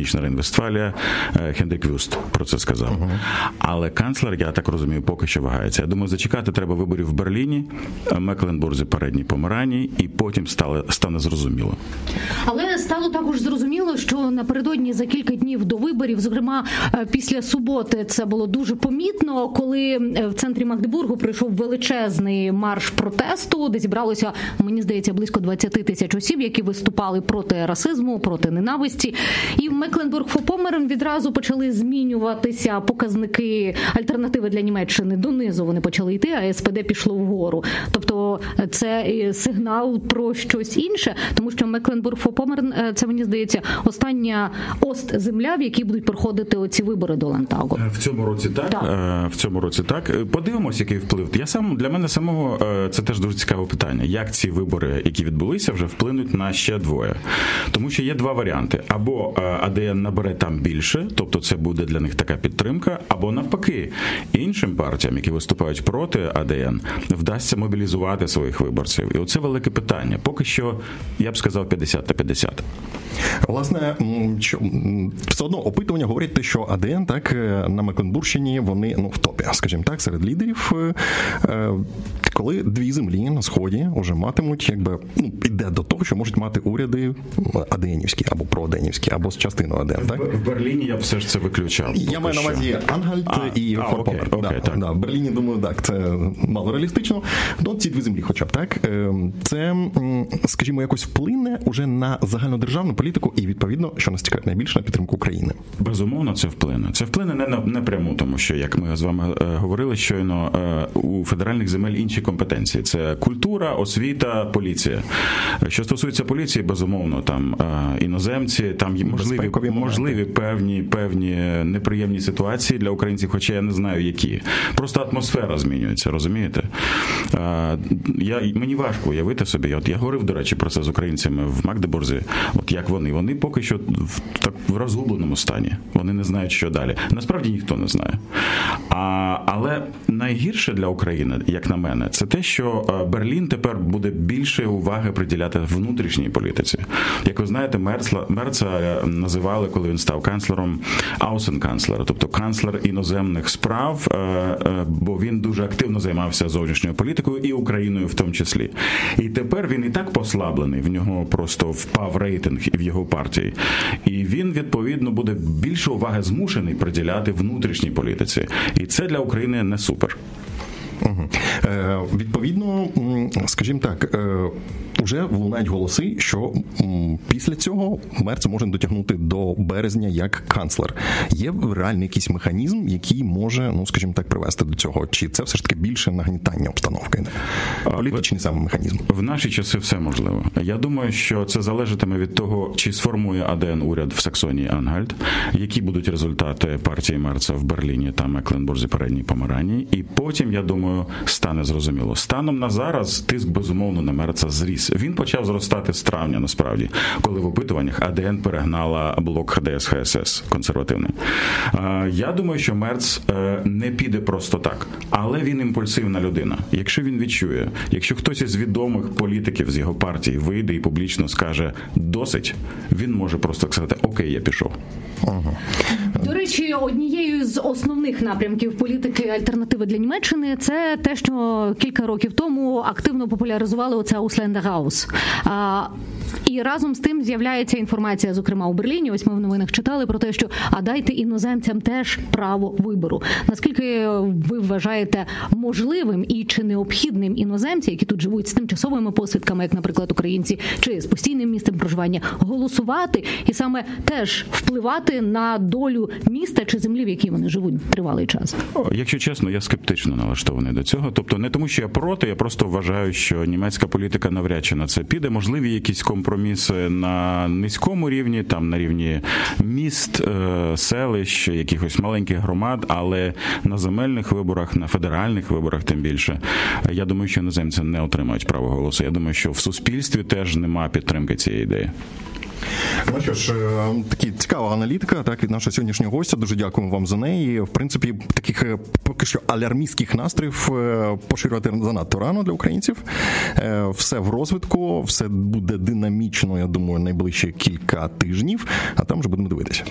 Північна Рейн-Вестфалія, Хендрік Вюст про це сказав. Але канцлер, я так розумію, поки що вагається. Я думаю, зачекати треба виборів в Берліні, Мекленбурзі, Передній Померанії, і потім стане зрозуміло. Але стало також зрозуміло, що напередодні за кілька днів до виборів, зокрема після суботи, це було дуже помітно, коли в центрі Магдебургу пройшов величезний марш протесту, де зібралося, мені здається, близько 20 тисяч осіб, які виступали проти расизму, проти ненависті. І в Мекленбург-Фопомерен відразу почали змінюватися показники альтернативи для Німеччини. Донизу вони почали йти, а СПД пішло вгору. Тобто це сигнал про щось інше, тому що Мекленбург-Фопомерен, це, мені здається, остання ост-земля, в якій будуть проходити оці вибори до Ландтагу. В цьому році так. В цьому році так. Подивимось, який вплив. Для мене самого це теж дуже цікаве питання. Як ці вибори, які відбулися, вже вплинуть на ще двоє? Тому що є два варіанти. Або АДН набере там більше, тобто це буде для них така підтримка, або навпаки, іншим партіям, які виступають проти АДН, вдасться мобілізувати своїх виборців. І оце велике питання. Поки що, я б сказав, 50-50. Власне, все одно опитування говорять те, що АДН, так, на Мекленбургщині, вони, в топі, скажімо так, серед лідерів, коли дві землі на Сході вже матимуть, іде до того, що можуть мати уряди АДНівські, або проаденівські, або з частиною АДН, так? В Берліні я б все ж це виключав. Я маю на увазі Ангальт і Форпомер. В Берліні, думаю, так, це мало реалістично. Ці дві землі хоча б, так? Це, скажімо, якось вплине уже на загальнодержавну політику і, відповідно, що нас цікавить найбільше, на підтримку України. Безумовно, це вплине. Це вплине не напряму, тому що, як ми з вами говорили щойно, у федеральних земель інші компетенції. Це культура, освіта, поліція. Що стосується поліції, безумовно, там іноземці, там можливі певні неприємні ситуації для українців, хоча я не знаю, які. Просто атмосфера змінюється, розумієте? Мені важко уявити собі, я говорив, до речі, про це з українцями в Магдебурзі, як вони поки що в розгубленому стані. Вони не знають, що далі. Насправді ніхто не знає. Але найгірше для України, як на мене, це те, що Берлін тепер буде більше уваги приділяти внутрішній політиці. Як ви знаєте, Мерца називали, коли він став канцлером, аусенканцлер, тобто канцлер іноземних справ, бо він дуже активно займався зовнішньою політикою і Україною в тому числі. І тепер він і так послаблений, в нього просто впав рейтинг в його партії. І він, відповідно, буде більше уваги змушений приділяти внутрішній політиці. І це для України не супер. Відповідно, скажімо так, вже лунають голоси, що після цього Мерц може дотягнути до березня як канцлер. Є реальний якийсь механізм, який може, скажімо так, привести до цього? Чи це все ж таки більше нагнітання обстановки? Політичний саме механізм. В наші часи все можливо. Я думаю, що це залежатиме від того, чи сформує АДН уряд в Саксонії Ангальт, які будуть результати партії Мерца в Берліні та Мекленбурзі, Передній Померанії, і потім, я думаю, стане зрозуміло. Станом на зараз тиск, безумовно, на Мерца зріс. Він почав зростати з травня, насправді, коли в опитуваннях АДН перегнала блок ХДС-ХСС консервативний. Я думаю, що Мерц не піде просто так, але він імпульсивна людина. Якщо він відчує, якщо хтось із відомих політиків з його партії вийде і публічно скаже «досить», він може просто сказати «окей, я пішов». До речі, однією з основних напрямків політики альтернативи для Німеччини це те, що кілька років тому активно популяризували оце Ausländerhaus. І разом з тим з'являється інформація, зокрема у Берліні, ось ми в новинах читали про те, що дайте іноземцям теж право вибору. Наскільки ви вважаєте можливим і чи необхідним іноземці, які тут живуть з тимчасовими посвідками, як, наприклад, українці, чи з постійним місцем проживання, голосувати і саме теж впливати на долю міста чи землі, в якій вони живуть тривалий час? Якщо чесно, я скептично налаштований до цього. Тобто не тому, що я проти, я просто вважаю, що німецька політика навряд чи на це піде. Можливі якісь компроміси на низькому рівні, там на рівні міст, селищ, якихось маленьких громад, але на земельних виборах, на федеральних виборах тим більше, я думаю, що іноземці не отримають право голосу. Я думаю, що в суспільстві теж нема підтримки цієї ідеї. Ну що ж, такі цікава аналітика, так, від нашого сьогоднішнього гостя. Дуже дякуємо вам за неї. В принципі, таких поки що алярмістських настроїв поширювати занадто рано для українців. Все в розвитку, все буде динамічно, я думаю, найближчі кілька тижнів, а там вже будемо дивитися.